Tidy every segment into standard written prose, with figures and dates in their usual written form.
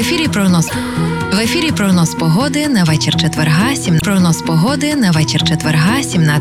В ефірі прогноз погоди на вечір четверга, прогноз погоди на вечір четверга,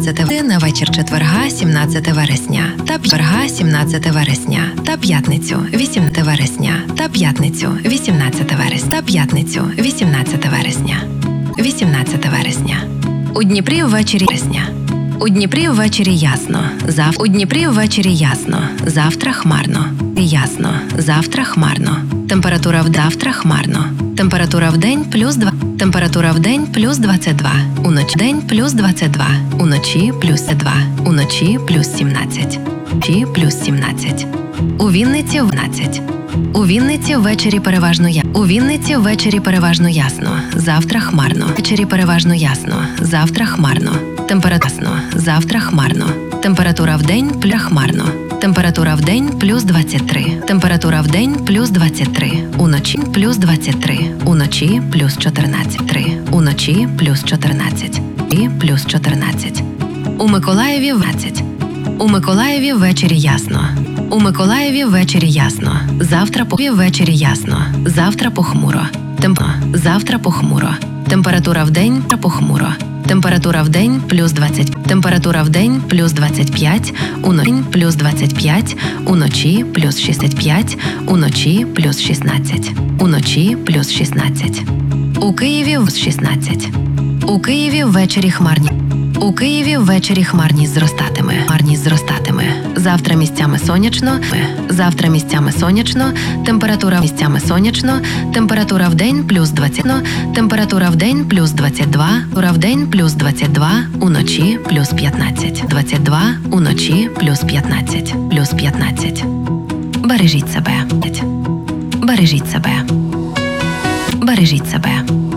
17 вересня та четверга, 17 вересня та п'ятницю, 18 вересня та п'ятницю, 18 вересня та п'ятницю, 18 вересня. 18 вересня. У Дніпрі ввечері вересня. У Дніпрі ввечері ясно. У Дніпрі ввечері ясно. Завтра хмарно. Ясно. Завтра хмарно. Температура завтра хмарно. Температура в день плюс 2. Температура в день плюс 22. Уночі день плюс 22. Уночі плюс 2. Уночі плюс 17. Вночі плюс 17. У Вінниці 12. У Вінниці ввечері переважно ясно. У Вінниці ввечері переважно ясно. Завтра хмарно. Ввечері переважно ясно. Завтра хмарно. Температура ясно. Завтра хмарно. Температура в день хмарно. Температура в день плюс 23. Температура в день плюс 23. Уночі плюс 23. Уночі плюс 14. 3. Уночі плюс 14. І плюс 14. У Миколаєві 20. У Миколаєві ввечері ясно. У Миколаєві ввечері ясно. Завтра ввечері ясно. Завтра похмуро. Завтра похмуро. Температура в день похмуро. Температура в день плюс 20. Температура в день плюс 25. Уночі плюс 25. Уночі плюс 65. Уночі плюс 16. Уночі плюс 16. У Києві 16. У Києві ввечері хмарні. У Києві ввечері хмарність зростатиме. Хмарність зростатиме. Завтра місцями сонячно. Завтра місцями сонячно. Температура місцями сонячно. Температура в день плюс 20. Температура в день плюс 22. Температура в день плюс 22. Уночі плюс 15. 22. Уночі плюс 15. Плюс 15. Бережіть себе. Бережіть себе. Бережіть себе.